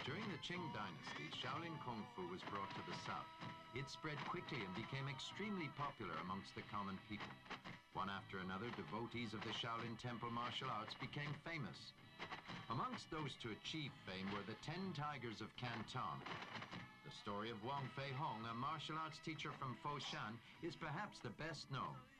During the Qing dynasty, Shaolin Kung Fu was brought to the south. It spread quickly and became extremely popular amongst the common people. One after another, devotees of the Shaolin Temple martial arts became famous. Amongst those to achieve fame were the 10 Tigers of Canton. The story of Wong Fei Hung, a martial arts teacher from Foshan, is perhaps the best known.